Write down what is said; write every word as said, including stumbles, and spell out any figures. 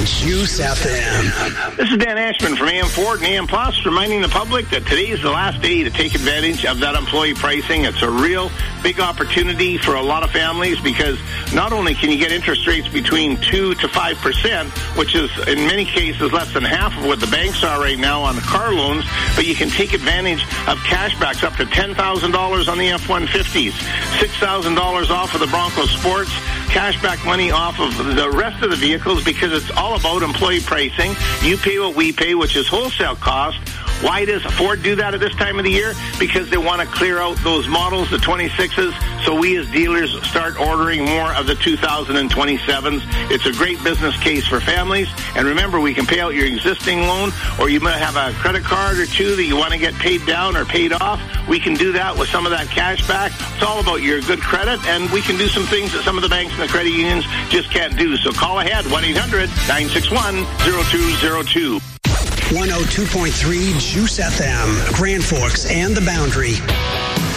Juice F M. This is Dan Ashman from A M Ford and A M Plus, reminding the public that today is the last day to take advantage of that employee pricing. It's a real big opportunity for a lot of families because not only can you get interest rates between two to five percent, which is in many cases less than half of what the banks are right now on the car loans, but you can take advantage of cashbacks up to ten thousand dollars on the F one fifties, six thousand dollars off of the Bronco Sports, cashback money off of the rest of the vehicles because it's all about employee pricing. You pay what we pay, which is wholesale cost. Why does Ford do that at this time of the year? Because they want to clear out those models, the twenty-sixes, so we as dealers start ordering more of the two thousand twenty-sevens. It's a great business case for families. And remember, we can pay out your existing loan, or you might have a credit card or two that you want to get paid down or paid off. We can do that with some of that cash back. It's all about your good credit, and we can do some things that some of the banks and the credit unions just can't do. So call ahead, one eight hundred nine six one zero two zero two. one oh two point three Juice F M, Grand Forks and the Boundary.